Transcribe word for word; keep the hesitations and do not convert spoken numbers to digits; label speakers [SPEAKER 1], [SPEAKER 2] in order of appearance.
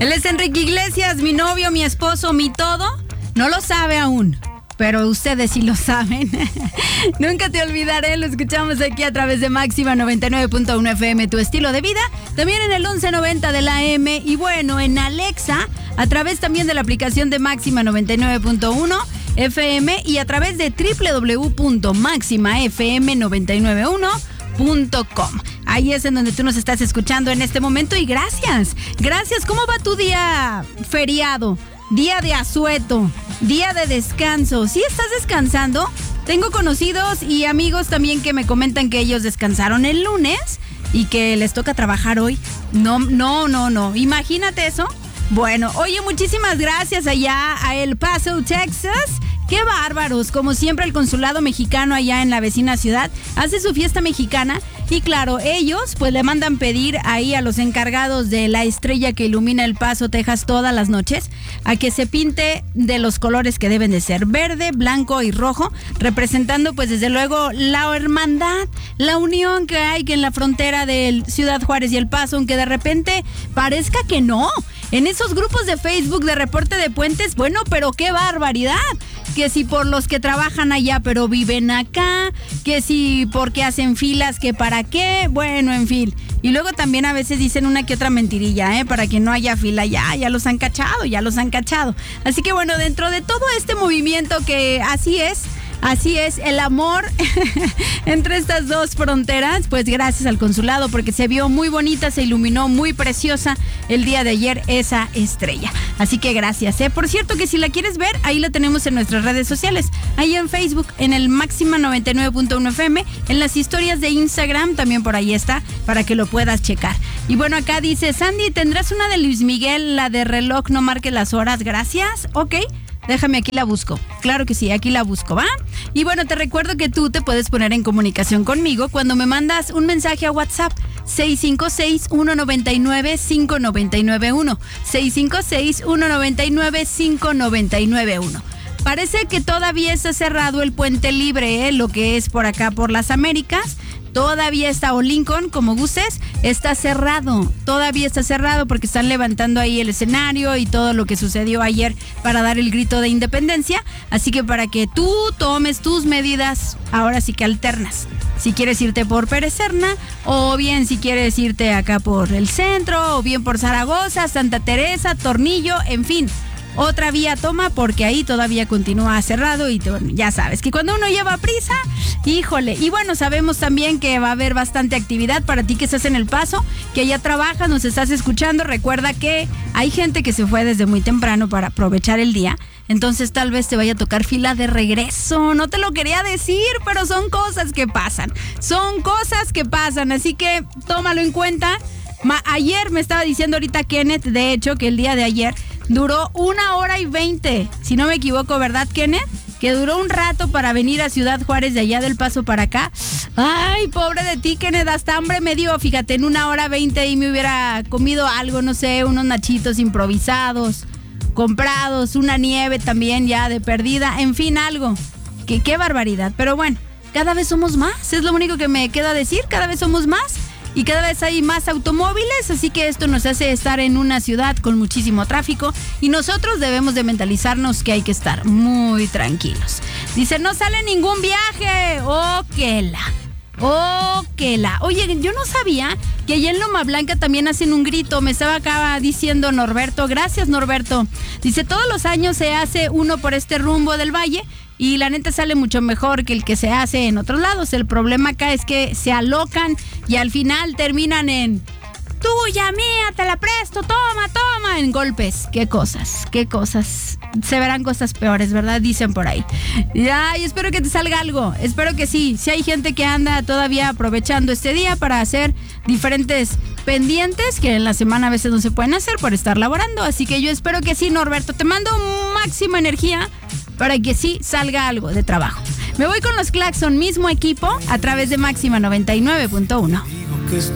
[SPEAKER 1] Él es Enrique Iglesias, mi novio, mi esposo, mi todo. No lo sabe aún, pero ustedes sí lo saben. Nunca te olvidaré, lo escuchamos aquí a través de Máxima noventa y nueve punto uno F M, tu estilo de vida. También en el once noventa de la A M y bueno, en Alexa, a través también de la aplicación de Máxima noventa y nueve punto uno F M y a través de doble u doble u doble u punto máxima f m noventa y nueve uno punto com. Ahí es en donde tú nos estás escuchando en este momento y gracias. Gracias. ¿Cómo va tu día feriado? Día de asueto, día de descanso. ¿Sí estás descansando? Tengo conocidos y amigos también que me comentan que ellos descansaron el lunes y que les toca trabajar hoy. No, no, no, no. Imagínate eso. Bueno, oye, muchísimas gracias allá a El Paso, Texas. ¡Qué bárbaros! Como siempre, el consulado mexicano allá en la vecina ciudad hace su fiesta mexicana y claro, ellos pues le mandan pedir ahí a los encargados de la estrella que ilumina El Paso, Texas todas las noches a que se pinte de los colores que deben de ser, verde, blanco y rojo, representando pues desde luego la hermandad, la unión que hay que en la frontera de Ciudad Juárez y El Paso, aunque de repente parezca que no. En esos grupos de Facebook de reporte de puentes, bueno, pero qué barbaridad. Que si por los que trabajan allá pero viven acá, que si porque hacen filas, que para qué, bueno, en fin. Y luego también a veces dicen una que otra mentirilla, ¿eh? Para que no haya fila, ya, ya los han cachado, ya los han cachado. Así que bueno, dentro de todo este movimiento que así es, así es, el amor entre estas dos fronteras, pues gracias al consulado, porque se vio muy bonita, se iluminó muy preciosa el día de ayer esa estrella. Así que gracias, ¿eh? Por cierto que si la quieres ver, ahí la tenemos en nuestras redes sociales, ahí en Facebook, en el Máxima noventa y nueve punto uno F M, en las historias de Instagram, también por ahí está, para que lo puedas checar. Y bueno, acá dice, Sandy, ¿tendrás una de Luis Miguel, la de reloj no marque las horas? Gracias, ok. Déjame, aquí la busco. Claro que sí, aquí la busco, ¿va? Y bueno, te recuerdo que tú te puedes poner en comunicación conmigo cuando me mandas un mensaje a WhatsApp. seis cinco seis, uno nueve nueve, cinco nueve nueve uno. seis cinco seis, uno nueve nueve, cinco nueve nueve uno. Parece que todavía está cerrado el Puente Libre, ¿eh? Lo que es por acá, por las Américas. Todavía está, o Lincoln, como gustes, está cerrado. Todavía está cerrado porque están levantando ahí el escenario y todo lo que sucedió ayer para dar el grito de independencia. Así que para que tú tomes tus medidas, ahora sí que alternas. Si quieres irte por Pérez Serna, o bien si quieres irte acá por el centro, o bien por Zaragoza, Santa Teresa, Tornillo, en fin. Otra vía toma porque ahí todavía continúa cerrado y bueno, ya sabes que cuando uno lleva prisa, híjole. Y bueno, sabemos también que va a haber bastante actividad para ti que estás en El Paso, que allá trabajas, nos estás escuchando. Recuerda que hay gente que se fue desde muy temprano para aprovechar el día. Entonces tal vez te vaya a tocar fila de regreso. No te lo quería decir, pero son cosas que pasan. Son cosas que pasan, así que tómalo en cuenta. Ma- ayer me estaba diciendo ahorita Kenneth, de hecho, que el día de ayer duró una hora y veinte, si no me equivoco, ¿verdad, Kenneth? Que duró un rato para venir a Ciudad Juárez de allá del Paso para acá. Ay, pobre de ti, Kenneth, hasta hambre me dio, fíjate, en una hora veinte y me hubiera comido algo, no sé, unos nachitos improvisados, comprados, una nieve también ya de perdida, en fin, algo. Que qué barbaridad, pero bueno, cada vez somos más, es lo único que me queda decir, cada vez somos más. Y cada vez hay más automóviles, así que esto nos hace estar en una ciudad con muchísimo tráfico y nosotros debemos de mentalizarnos que hay que estar muy tranquilos. Dice, no sale ningún viaje. ¡Oh, que la! ¡Oh, que la! Oye, yo no sabía que allá en Loma Blanca también hacen un grito. Me estaba acá diciendo Norberto. Gracias, Norberto. Dice, todos los años se hace uno por este rumbo del valle y la neta sale mucho mejor que el que se hace en otros lados. El problema acá es que se alocan y al final terminan en tuya, mía, te la presto, toma, toma, en golpes. Qué cosas, qué cosas. Se verán cosas peores, ¿verdad? Dicen por ahí. Ay, espero que te salga algo. Espero que sí. Si hay gente que anda todavía aprovechando este día para hacer diferentes pendientes que en la semana a veces no se pueden hacer por estar laborando. Así que yo espero que sí, Norberto. Te mando máxima energía para que sí salga algo de trabajo. Me voy con los Claxon, mismo equipo, a través de Máxima noventa y nueve punto uno.